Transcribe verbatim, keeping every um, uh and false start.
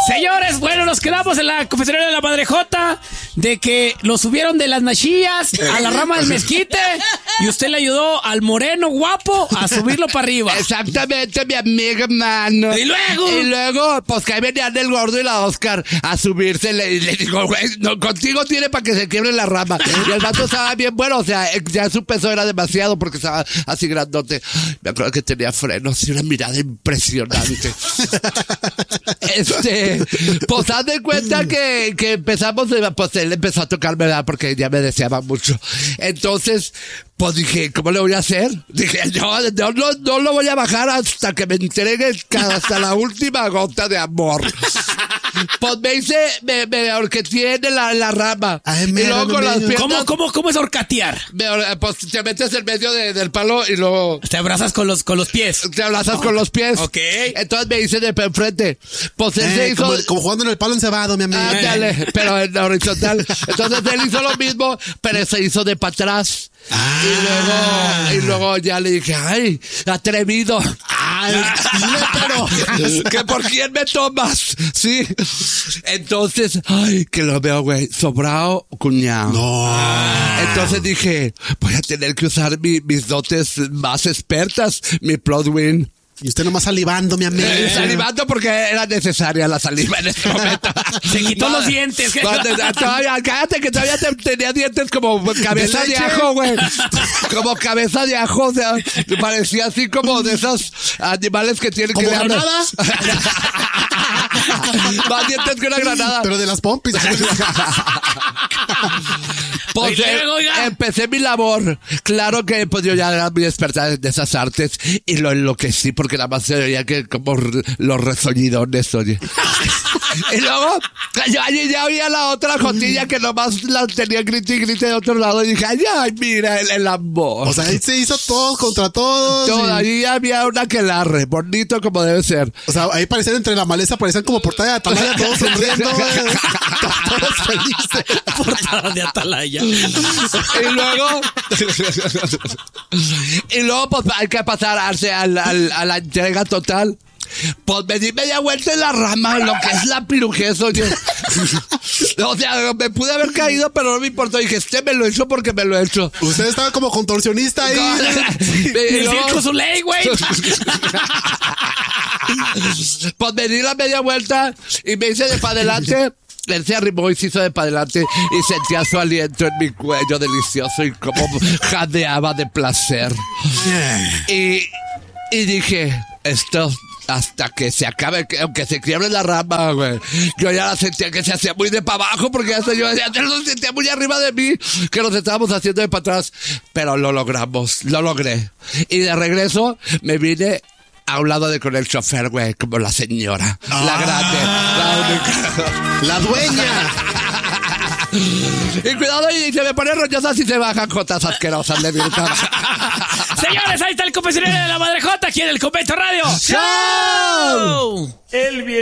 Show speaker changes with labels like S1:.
S1: Señores, bueno, nos quedamos en la confesionaria de la Madrejota de que lo subieron de las nachillas a la rama del mezquite y usted le ayudó al moreno guapo a subirlo para arriba.
S2: Exactamente, mi amiga, mano.
S1: Y luego.
S2: Y luego, pues que ahí venían el gordo y la Oscar a subirse. Le, le digo, güey, no, contigo tiene para que se quiebre la rama. Y el vato estaba bien bueno, o sea, ya su peso era demasiado porque estaba así grandote. Me acuerdo que tenía frenos y una mirada impresionante. Este, pues haz de cuenta que, que empezamos, pues él empezó a tocarme, ¿verdad? Porque ya me deseaba mucho. Entonces, pues dije, ¿cómo le voy a hacer? Dije, no, no, no, no lo voy a bajar hasta que me entregue hasta la última gota de amor. Pues me hice, me, me orqueteé en la, la rama.
S3: Ay,
S2: y luego con las piernas,
S1: ¿Cómo, cómo, cómo es horcatear?
S2: me, pues te metes en medio de, del palo y luego
S1: Te abrazas con los, con los pies.
S2: te abrazas con los pies.
S1: Ok.
S2: Entonces me hice de enfrente. Pues él se
S3: Eh,
S2: hizo...
S3: como, como jugando en el palo encebado, mi amigo.
S2: Ándale, pero en la horizontal. Entonces él hizo lo mismo, pero se hizo de para atrás.
S3: Ah.
S2: Y luego, y luego ya le dije, ay, atrevido.
S3: Ay,
S2: pero, que por quién me tomas, sí. Entonces, ay, que lo veo, güey, sobrado, cuñado.
S3: no.
S2: Entonces dije, voy a tener que usar mi, mis dotes más expertas, mi plot win.
S3: Y usted nomás salivando, mi amigo.
S2: Eh, salivando porque era necesaria la saliva en ese momento.
S1: Se quitó los dientes.
S2: Cuando- todavía, cállate que todavía te- tenía dientes como cabeza
S3: ¿De
S2: de,
S3: leche?
S2: ajo, güey. Como cabeza de ajo, o sea, parecía así como de esos animales que tienen
S3: ¿Como
S2: que...
S3: granada?
S2: Más dientes que una granada.
S3: Pero de las pompis.
S2: Pues
S1: Y luego,
S2: eh,
S1: oiga.
S2: empecé mi labor. Claro que pues yo ya era muy experta de esas artes y lo enloquecí porque nada más se veía que como r- los resoñidones, oye. Y luego yo allí ya oía la otra jotilla que nomás la tenía grite y grite de otro lado y dije, ay, ay mira el, el amor.
S3: O sea, ahí se hizo todos contra todos. y-
S2: Todavía había una aquelarre, bonito como debe ser.
S3: O sea, ahí parecían entre la maleza, parecían como portada de Atalaya, todos sonriendo, güey. Todos felices.
S1: Portada de Atalaya.
S2: Y luego, y luego pues hay que pasarse al, al, a la entrega total. Pues me di media vuelta en la rama, lo que es la pirujez, oye. O sea, me pude haber caído, pero no me importó. Dije, este me lo he hecho porque me lo he hecho.
S3: Usted estaba como contorsionista ahí.
S2: Y
S1: El
S2: luego-
S1: circo su ley, güey.
S2: Pues me di la media vuelta y me hice de para adelante. Él se arrimó y se hizo de para adelante y sentía su aliento en mi cuello delicioso y como jadeaba de placer. Y, y dije, esto hasta que se acabe, que- aunque se quiebre la rama, güey. Yo ya la sentía que se hacía muy de para abajo porque ya se- yo ya lo sentía muy arriba de mí, que nos estábamos haciendo de para atrás. Pero lo logramos, lo logré. Y de regreso me vine a un lado de con el chofer, güey, como la señora, la grande, la única.
S3: La dueña.
S2: Y cuidado, y se me pone roñosa si se bajan jotas asquerosas, le gritaba.
S1: Señores, ahí está el confesionario de la Madrejota aquí en el Convento Radio.
S2: ¡Show!
S1: El bien.